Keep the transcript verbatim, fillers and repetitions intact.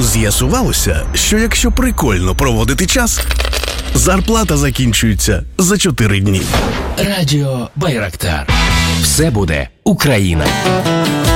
З'ясувалося, що якщо прикольно проводити час, зарплата закінчується за чотири дні. Радіо Байрактар. Все буде Україна.